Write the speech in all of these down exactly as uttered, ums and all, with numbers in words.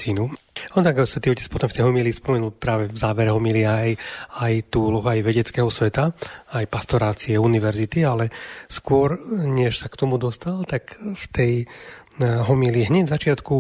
medicínu. On tak svätý Otec potom v tej homílii spomenul práve v závere homílie aj, aj tú úlohu aj vedeckého sveta, aj pastorácie, univerzity, ale skôr, než sa k tomu dostal, tak v tej homílii hneď v začiatku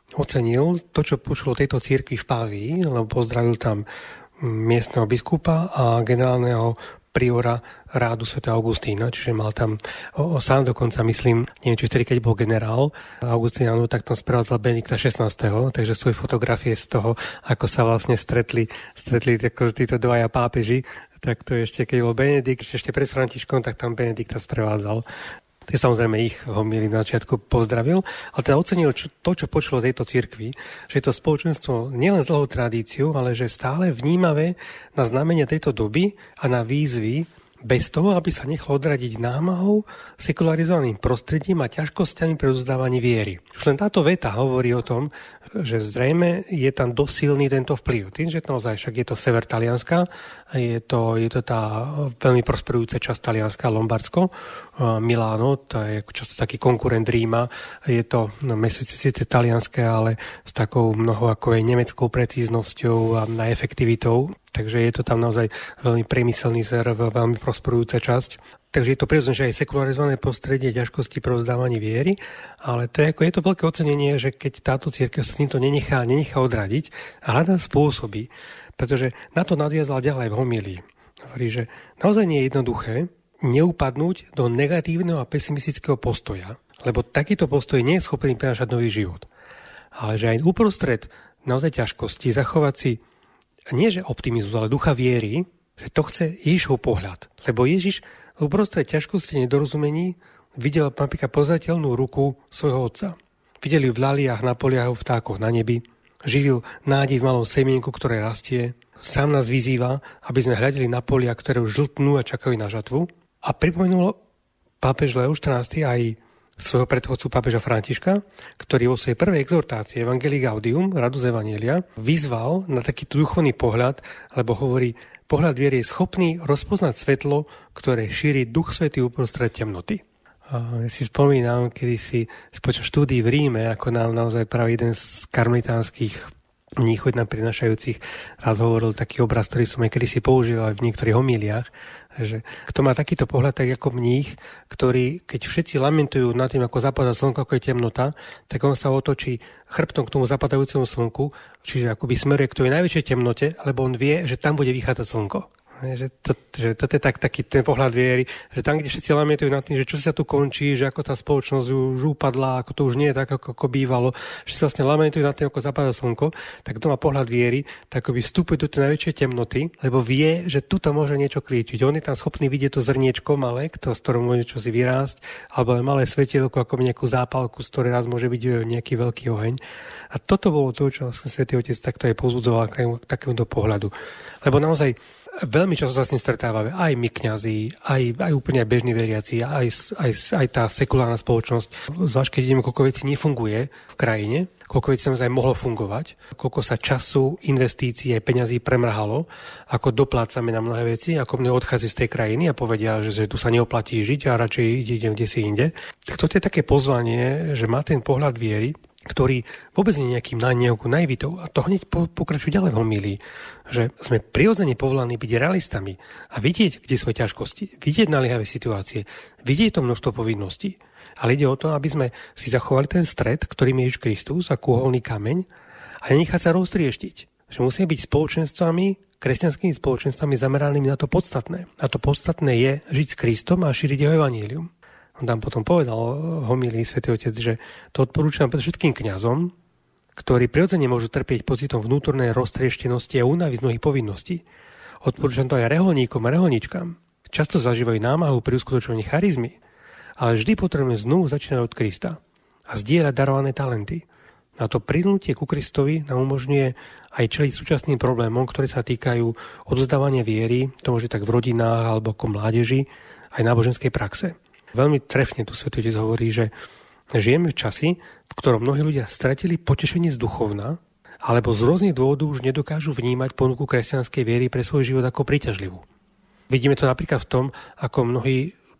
ocenil to, čo počulo tejto cirkvi v Pavii, lebo pozdravil tam miestneho biskupa a generálneho priora rádu svätého Augustína, čiže mal tam o, o sám dokonca, myslím, neviem, či vtedy, keď bol generál Augustínu, tak tam sprevádzal Benedikta šestnásteho takže sú fotografie z toho, ako sa vlastne stretli, stretli ako títo dvaja pápeži, tak to ešte, keď bol Benedikt, ešte pred Františkom, tak tam Benedikta sprevádzal. To je samozrejme ich homílii na začiatku pozdravil, ale teda ocenil čo, to, čo počulo tejto cirkvi, že je to spoločenstvo nielen s dlhou tradíciou, ale že stále vnímavé na znamenia tejto doby a na výzvy, bez toho, aby sa nechalo odradiť námahou, sekularizovaným prostredím a ťažkosťami pre uzdávaní viery. Už len táto veta hovorí o tom, že zrejme je tam dosť silný tento vplyv. Tým, že naozaj však je to sever Talianska, je to, je to tá veľmi prosperujúca časť Talianska, Lombardsko, Miláno, to je často taký konkurent Ríma, je to no, mesiace síce talianské, ale s takou mnoho ako je nemeckou precíznosťou a efektivitou. Takže je to tam naozaj veľmi priemyselný ser, veľmi prosperujúca časť. Takže je to prirodzené, že aj sekularizované prostredie, ťažkosti pre rozdávanie viery, ale to je, ako, je to veľké ocenenie, že keď táto cirkev sa týmto nenechá, nenechá odradiť a hľadá spôsoby, pretože na to nadviazal ďalej v homílii. Hovorí, že naozaj nie je jednoduché neupadnúť do negatívneho a pesimistického postoja, lebo takýto postoj nie je schopný prinášať nový život. Ale že aj uprostred naozaj ťažkosti zachovať si nie že optimizmus, ale ducha viery, že to chce Ježišov pohľad. Lebo Ježiš uprostred ťažkosti nedorozumení videl napríklad pozateľnú ruku svojho otca. Videl ju v laliach, na poliach, v vtákoch na nebi. Živil nádej v malom semienku, ktoré rastie. Sám nás vyzýva, aby sme hľadeli na polia, ktoré už žltnú a čakajú na žatvu. A pripomenul pápež Leo štrnásty aj svojho predchodcu pápeža Františka, ktorý vo svojej prvej exhortácii Evangelii Gaudium, Radosť Evanjelia, vyzval na takýto duchovný pohľad, lebo hovorí, pohľad viery je schopný rozpoznať svetlo, ktoré šíri Duch Svätý uprostred temnoty. Ja si spomínam, kedy si počas štúdií v Ríme, ako nám naozaj práve jeden z karmelitánskych mníchov na prinašajúcich raz hovoril taký obraz, ktorý som aj kedysi použil aj v niektorých homíliách, že kto má takýto pohľad, tak ako mních, ktorý, keď všetci lamentujú nad tým, ako zapadá slnko, ako je temnota, tak on sa otočí chrbtom k tomu zapadajúcemu slnku, čiže akoby smeruje k tej najväčšej temnote, lebo on vie, že tam bude vychádzať slnko. Že, to, že toto je tak, taký ten pohľad viery, že tam, kde všetci lamentujú nad tým, že čo sa tu končí, že ako tá spoločnosť už upadla, ako to už nie je tak, ako, ako bývalo, že sa vlastne lamentujú nad tým, ako zapadá slnko, tak to má pohľad viery, tak akoby vstupuje do tej najväčšej temnoty, lebo vie, že tuto môže niečo klíčiť. On je tam schopný vidieť to zrniečko malé, z ktorom môže čo si vyrásť, alebo aj malé svetielko, ako nejakú zápalku, z ktorej raz môže byť nejaký veľký oheň. A toto bolo to, čo vlastne Svätý Otec takto aj pozbudzoval k takémuto pohľadu. Lebo naozaj veľmi často sa s tým stretávame, aj my kňazi, aj, aj úplne bežní veriaci, aj, aj, aj tá sekulárna spoločnosť. Zvlášť, keď vidíme, koľko vecí nefunguje v krajine, koľko vecí samozrejme mohlo fungovať, koľko sa času, investícií aj peňazí premrhalo, ako doplácame na mnohé veci, ako mnohé odchádzajú z tej krajiny a povedia, že, že tu sa neoplatí žiť a radšej idem kde si inde. Tak toto je také pozvanie, že má ten pohľad viery, ktorý vôbec nie je nejakým nejakou naivitou. A to hneď pokračuje ďalej v homílii, že sme prirodzene povolaní byť realistami a vidieť, kde sú ťažkosti, vidieť naliehavé situácie, vidieť to množstvo povinností. Ale ide o to, aby sme si zachovali ten stred, ktorým je Ježiš Kristus a kúholný kameň a nenechať sa roztrieštiť. Že musíme byť spoločenstvami, kresťanskými spoločenstvami zameranými na to podstatné. A to podstatné je žiť s Kristom a šíriť jeho evanjelium. On tam potom povedal v homílii Svätý Otec, že to odporúčam predovšetkým kňazom, ktorí prirodzene môžu trpieť pocitom vnútornej roztrieštenosti a únavy z mnohých povinností. Odporúčam to aj reholníkom a reholníčkam. Často zažívajú námahu pri uskutočňovaní charizmy, ale vždy potrebujeme znovu začínať od Krista a zdieľať darované talenty. A to pridnutie ku Kristovi nám umožňuje aj čeliť súčasným problémom, ktoré sa týkajú odvzdávania viery, to môže tak v rodinách alebo ako mládeži, aj náboženskej praxe. Veľmi trefne tu Svätý Otec hovorí, že žijeme v časi, v ktorom mnohí ľudia stratili potešenie z duchovna, alebo z rôznych dôvodov už nedokážu vnímať ponuku kresťanskej viery pre svoj život ako príťažlivú. Vidíme to napríklad v tom, ako mnohí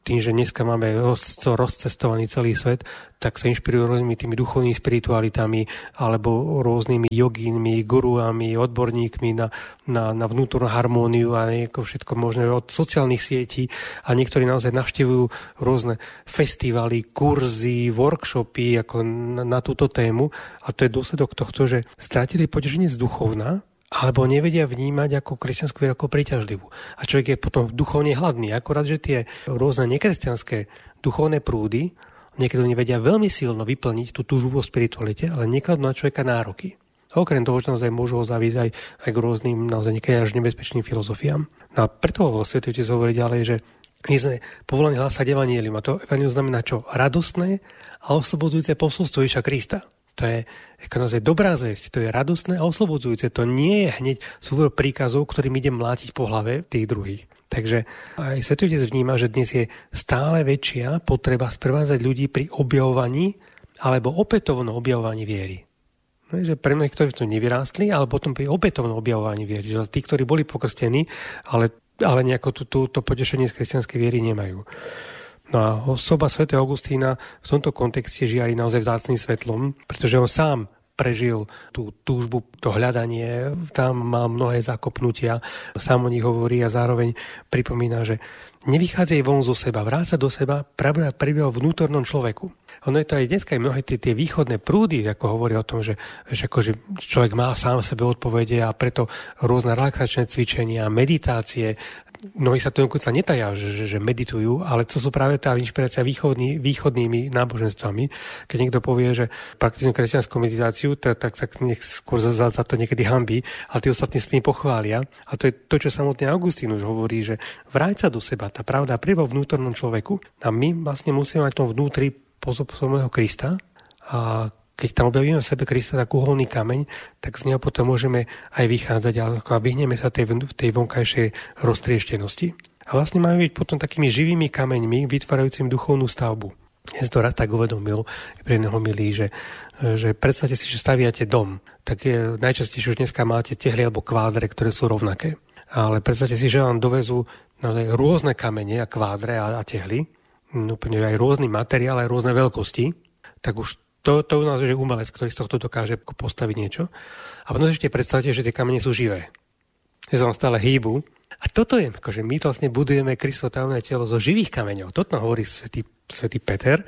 tým, že dneska máme roz, rozcestovaný celý svet, tak sa inšpirujú rôznymi tými duchovnými spiritualitami alebo rôznymi jogínmi, guruami, odborníkmi na, na, na vnútornú harmóniu a nejako všetko možné od sociálnych sietí a niektorí naozaj navštevujú rôzne festivaly, kurzy, workshopy ako na, na túto tému a to je dôsledok tohto, že stratili potešenie z duchovna alebo nevedia vnímať ako kresťanskú vieru ako príťažlivú. A človek je potom duchovne hladný. Akorát, že tie rôzne nekresťanské duchovné prúdy niekedy nevedia veľmi silno vyplniť tú túžbu po spiritualite, ale nekladú na človeka nároky. A okrem toho, že naozaj môžu ho zavísť aj, aj k rôznym naozaj niekedy až nebezpečným filozofiám. No a preto Svätý Otec hovorí ďalej, že my sme povolaní hlásať evanjelium. A to evanjelium znamená čo? Radostné a oslobodzujúce posolstvo Ježiša Krista. To je naozaj dobrá zvesť, to je radostné a oslobodzujúce. To nie je hneď súbor príkazov, ktorým idem mlátiť po hlave tých druhých. Takže aj Svätý Otec vníma, že dnes je stále väčšia potreba sprevázať ľudí pri objavovaní alebo opätovnom objavovaní viery. No, že pre mnohých, ktorí to nevyrástli, ale potom pri opätovnom objavovaní viery. Že tí, ktorí boli pokrstení, ale, ale nejako tú, tú, to potešenie z kresťanskej viery nemajú. No a osoba svätého Augustína v tomto kontexte žiari naozaj vzácnym svetlom, pretože on sám prežil tú túžbu, to hľadanie, tam má mnohé zakopnutia, sám o nich hovorí a zároveň pripomína, že nevychádzaj von zo seba, vráť sa do seba, pravda prebieha v vnútornom človeku. Ono je to aj dneska, aj mnohé tie, tie východné prúdy, ako hovorí o tom, že, že akože človek má sám sebe odpovede a preto rôzne relaxačné cvičenia, meditácie. Mnohí sa to dokonca netajá, že, že meditujú, ale to sú práve tá inšpirácia východný, východnými náboženstvami. Keď niekto povie, že praktizujú kresťanskú meditáciu, tak, tak sa nech skôr za, za to niekedy hanbí, ale tí ostatní s tým pochvália. A to je to, čo samotný Augustín už hovorí, že vráť sa do seba, tá pravda priba v vnútornom človeku. A my vlastne musíme mať v tom vnútri pozornosť Krista a keď tam objavíme v sebe Krista tak uholný kameň, tak z neho potom môžeme aj vychádzať a vyhneme sa tej, tej vonkajšej roztrieštenosti. A vlastne máme byť potom takými živými kameňmi, vytvárajúcimi duchovnú stavbu. Ja si to raz tak uvedomil pri jedného milí, že, že predstavte si, že staviate dom, tak je, najčastejšie už dneska máte tehly alebo kvádre, ktoré sú rovnaké. Ale predstavte si, že vám dovezú naozaj rôzne kamene a kvádre a, a tehly, úplne aj rôzny materiál, aj rôzne veľkosti, tak už to, to u nás je umelec, ktorý z tohto dokáže postaviť niečo. A potom si ešte predstavte, že tie kamene sú živé. Že sa vám stále hýbu. A toto je, akože my vlastne budujeme Kristovo tajomné telo zo živých kameňov. Toto nám hovorí svätý, svätý Peter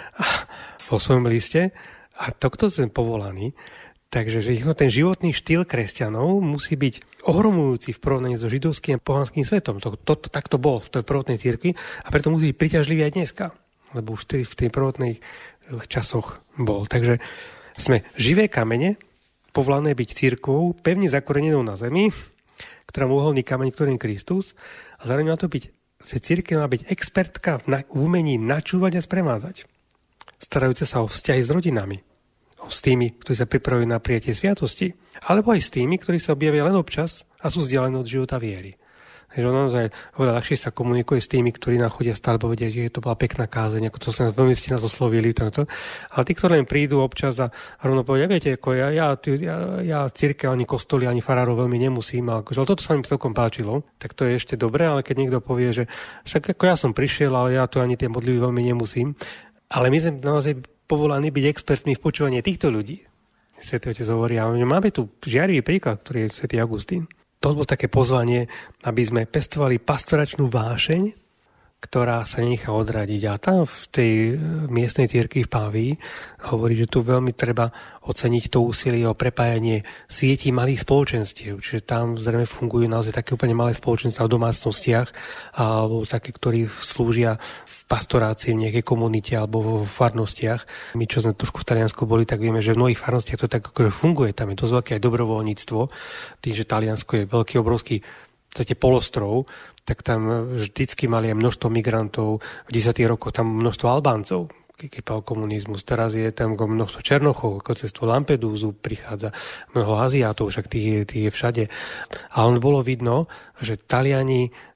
vo svojom liste. A tohto sme povolaní. Takže že ten životný štýl kresťanov musí byť ohromujúci v porovnaní so židovským a pohanským svetom. To, to, to, tak to bolo v tej prvotnej cirkvi a preto musí byť priťažlivý aj dneska. Lebo už v tej prvotných časoch bol. Takže sme živé kamene, povolané byť cirkvou, pevne zakorenenou na zemi, ktorá má uholný kameň, ktorým Kristus. A zároveň má to byť, že cirkev má byť expertka v umení načúvať a sprevádzať. Starajúce sa o vzťahy s rodinami. S tými, ktorí sa pripravujú na prijatie sviatosti, alebo aj s tými, ktorí sa objavia len občas a sú vzdialení od života viery. Takže naozaj oveľa ľahšie sa komunikuje s tými, ktorí nám chodia stále povedia, že to bola pekná kázeň, ako to sa veľmi ste nás oslovili. Tento. Ale tí, ktorí len prídu občas a rovno povedia, viete, ako ja, ja, ja, ja cirkev, ani kostoly, ani farárov veľmi nemusím, ale, ale toto sa mi celkom páčilo, tak to je ešte dobré, ale keď niekto povie, že však ako ja som prišiel, ale ja to ani tie modlitby veľmi nemusím. Ale my sme naozaj povolaní byť expertmi v počúvaní týchto ľudí. Svätý Otec hovorí, a máme tu žiarivý príklad, ktorý je svätý Augustín. To bolo také pozvanie, aby sme pestovali pastoračnú vášeň, ktorá sa nenechá odradiť. A tam v tej miestnej cirkvi v Pávii hovorí, že tu veľmi treba oceniť to úsilie o prepájanie sietí malých spoločenstiev. Čiže tam zrejme fungujú naozaj také úplne malé spoločenstva v domácnostiach alebo také, ktorí slúžia v pastorácii v nejakej komunite alebo v farnostiach. My, čo sme trošku v Taliansku boli, tak vieme, že v mnohých farnostiach to tak akože funguje. Tam je dosť veľké aj dobrovoľníctvo. Tým, že Taliansko je veľký, obrovský polostrov, tak tam vždycky mali aj množstvo migrantov. V desiatych rokoch tam množstvo Albáncov, keď pal komunizmus. Teraz je tam množstvo Černochov, ako cez tú Lampedúzu prichádza mnoho Aziátov, však tých je, tých je všade. A on bolo vidno, že Taliani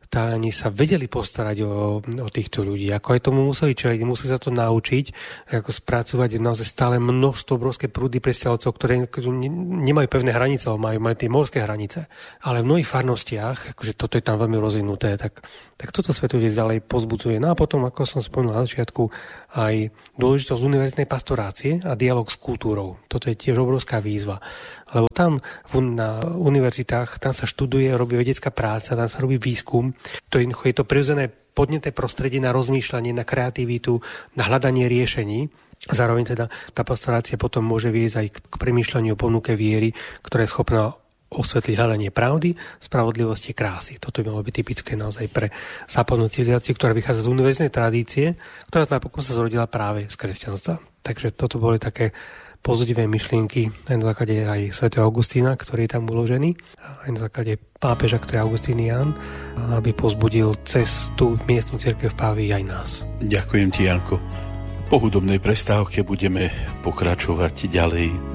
puritani sa vedeli postarať o, o týchto ľudí. Ako aj tomu museli čeliť, museli sa to naučiť, ako spracovať naozaj stále množstvo, obrovské prúdy presťahovcov, ktoré nemajú pevné hranice, ale majú, majú tie morské hranice. Ale v mnohých farnostiach, akože toto je tam veľmi rozvinuté, tak, tak toto Svetovidec ďalej pozbudzuje. No a potom, ako som spomínal na začiatku, aj dôležitosť univerzitnej pastorácie a dialog s kultúrou. Toto je tiež obrovská výzva. Lebo tam na univerzitách, tam sa študuje, robí vedecká práca, tam sa robí výskum. To je, je to prirodzené podnetné prostredie na rozmýšľanie, na kreativitu, na hľadanie riešení. Zároveň teda tá pastorácia potom môže viesť aj k premýšľaniu o ponuke viery, ktorá je schopná osvetliť hľadanie pravdy, spravodlivosti, krásy. Toto by malo byť typické naozaj pre západnú civilizáciu, ktorá vychádza z univerzitnej tradície, ktorá napokon sa zrodila práve z kresťanstva. Takže toto boli také pozbudivé myšlienky aj na základe aj svätého Augustína, ktorý je tam uložený, aj na základe pápeža, ktorý je Augustinián, aby pozbudil cez tú miestnu cirkev v Pávii aj nás. Ďakujem ti, Janko. Po hudobnej prestávke budeme pokračovať ďalej.